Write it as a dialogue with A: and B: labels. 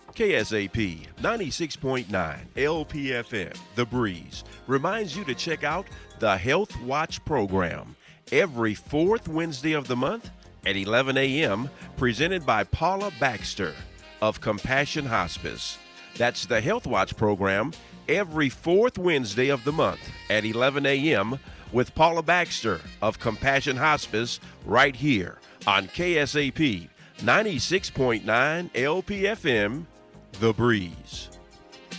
A: KSAP 96.9 LPFM, The Breeze, reminds you to check out the Health Watch program every fourth Wednesday of the month at 11 a.m., presented by Paula Baxter of Compassion Hospice. That's the Health Watch program every fourth Wednesday of the month at 11 a.m. with Paula Baxter of Compassion Hospice right here on KSAP 96.9 LPFM, The Breeze.